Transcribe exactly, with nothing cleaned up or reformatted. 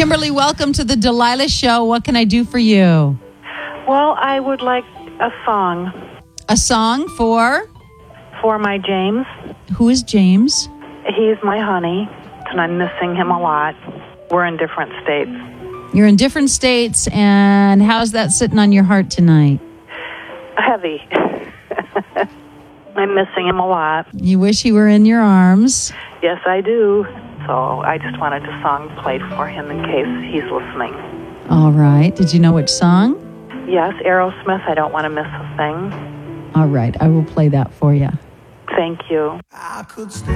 Kimberly, welcome to the Delilah Show. What can I do for you? Well, I would like a song. A song for? For my James. Who is James? He's my honey, and I'm missing him a lot. We're in different states. You're in different states, and how's that sitting on your heart tonight? Heavy. I'm missing him a lot. You wish he were in your arms. Yes, I do. So I just wanted a song played for him in case he's listening. All right. Did you know which song? Yes, Aerosmith, I Don't Want to Miss a Thing. All right. I will play that for you. Thank you. I could stay